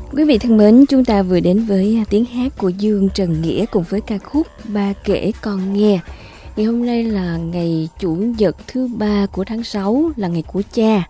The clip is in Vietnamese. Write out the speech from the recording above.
Quý vị thân mến, chúng ta vừa đến với tiếng hát của Dương Trần Nghĩa cùng với ca khúc Ba kể con nghe. Ngày hôm nay là ngày Chủ nhật thứ 3 của tháng 6, là ngày của cha.